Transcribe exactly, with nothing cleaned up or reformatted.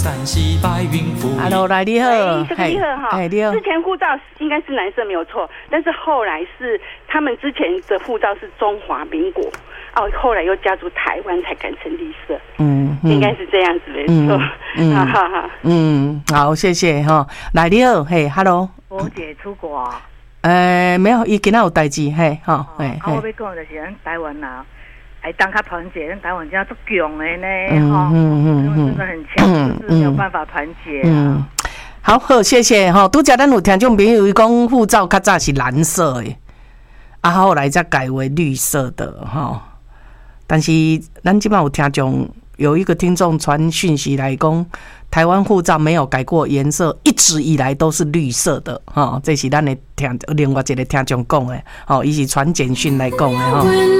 Hello， 来你好， 哎，这个你好哈， 哎你好。 之前护照应该是蓝色没有错，但是后来是他们之前的护照是中华民国，哦，后来又加入台湾才改成绿色，嗯，应该是这样子没错，嗯，哈哈哈， 嗯，好，谢谢哈，来你好，嘿 ，Hello， 我姐出国， 呃，没有，伊今仔有代志，嘿，哈，嘿， 啊，我要讲就是咱台湾呐。哎，当他团结，台湾这样都强的呢，哈，嗯嗯嗯，真的很强，就是没有办法团结啊。嗯， 好好，谢谢哈。拄则咱有听众朋友讲，护照较早是蓝色的，啊，后来再改为绿色的哈。但是咱即摆有听众有一个听众传讯息来讲，台湾护照没有改过颜色，一直以来都是绿色的哈。这是咱的听另外一个听众讲的，哦，伊是传简讯来讲的哈。